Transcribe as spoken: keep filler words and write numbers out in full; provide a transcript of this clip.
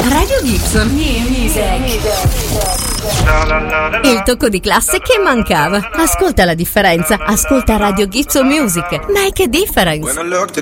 Radio Gibson Music. Il tocco di classe che mancava. Ascolta la differenza. Ascolta Radio Gibson Music. Make a difference. When I looked